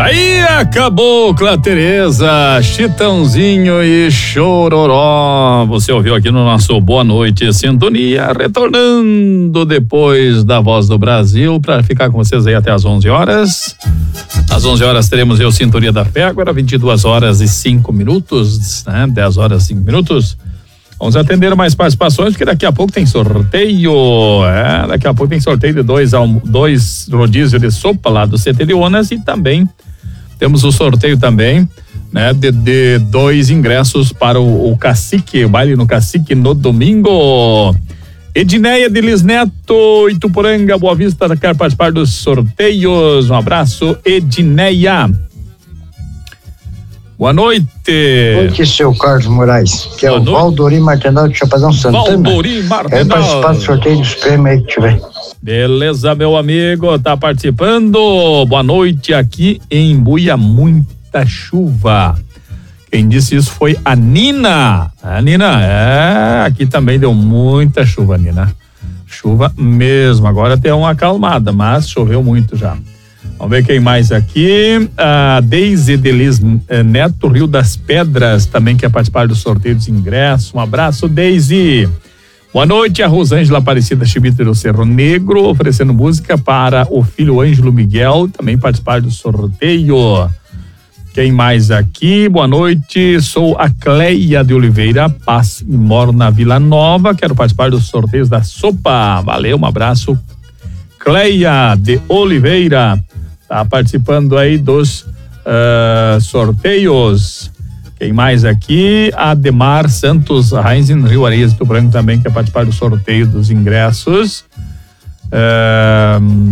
Aí acabou, Clá Tereza, Chitãozinho e Chororó. Você ouviu aqui no nosso Boa Noite Sintonia, retornando depois da Voz do Brasil para ficar com vocês aí até às 11 horas. Às 11 horas teremos eu Sintonia da Fé, agora 22 horas e 5 minutos, né? 10 horas e 5 minutos. Vamos atender mais participações, porque daqui a pouco tem sorteio. Daqui a pouco tem sorteio de dois rodízios de sopa lá do CT de Onas e também temos o sorteio também, né, de 2 ingressos para o Cacique, o baile no Cacique no domingo. Edneia de Lisneto, Ituporanga, Boa Vista, quer participar dos sorteios. Um abraço, Edneia. Boa noite. Boa noite, seu Carlos Moraes, que Boa é o noite. Valdorim Martenal de Chapadão Santana. Valdorim Martenal. Quero participar do sorteio dos prêmios aí que tiver. Beleza, meu amigo, tá participando. Boa noite, aqui em Buia, muita chuva. Quem disse isso foi a Nina. A Nina, aqui também deu muita chuva, Nina. Chuva mesmo, agora tem uma acalmada, mas choveu muito já. Vamos ver quem mais aqui. A Deise Delis Neto, Rio das Pedras, também quer participar do sorteio dos ingressos. Um abraço, Deise. Boa noite, a Rosângela Aparecida Chibita do Cerro Negro, oferecendo música para o filho Ângelo Miguel, também participar do sorteio. Quem mais aqui? Boa noite, sou a Cleia de Oliveira Paz e moro na Vila Nova, quero participar dos sorteios da sopa. Valeu, um abraço, Cleia de Oliveira. Tá participando aí dos sorteios. Quem mais aqui? Ademar Santos Reis em Rio Areias do Branco também quer participar do sorteio dos ingressos.